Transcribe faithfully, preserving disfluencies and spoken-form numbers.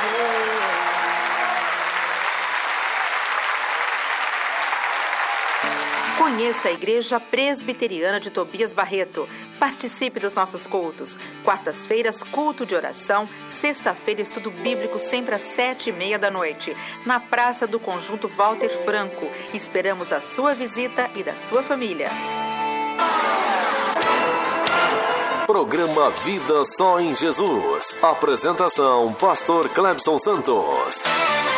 Conheça a Igreja Presbiteriana de Tobias Barreto. Participe dos nossos cultos. Quartas-feiras, culto de oração. Sexta-feira, estudo bíblico, sempre às sete e meia da noite. Na Praça do Conjunto Walter Franco. Esperamos a sua visita e da sua família. Programa Vida Só em Jesus. Apresentação, Pastor Clebson Santos.